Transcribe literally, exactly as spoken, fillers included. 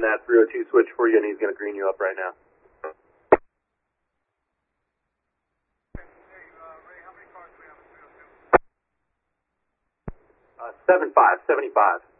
that three oh two switch for you, and he's going to green you up right now. Uh, seven five, seventy-five.